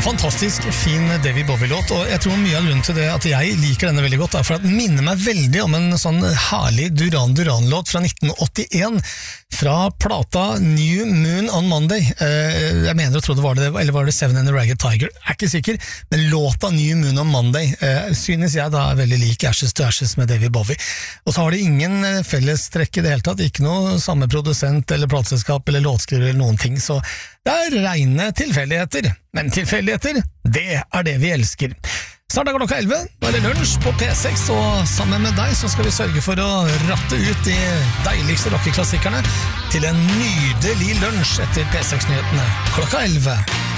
Fantastisk fin David Bowie-låt, og jeg tror mye av grunnen til det at jeg liker denne veldig godt, er for at den minner meg veldig om en sånn herlig Duran Duran-låt fra 1981, fra plata New Moon on Monday. Jeg mener å tro det var det, eller var det Seven and the Ragged Tiger? Jeg er ikke sikker, men låta New Moon on Monday synes jeg da er veldig lik Ashes to Ashes med David Bowie. Og så har det ingen fellestrekk i det hele tatt, ikke noe samme produsent eller plateselskap eller låtskriver eller noen ting, så det er rene tilfeldigheter, men tilfeldigheter, det er det vi elsker. Snart er klokka 11, da er det lunsj på P6, og sammen med deg så skal vi sørge for å ratte ut de deiligste rockeklassikerne til en nydelig lunsj etter P6-nyhetene klokka 11.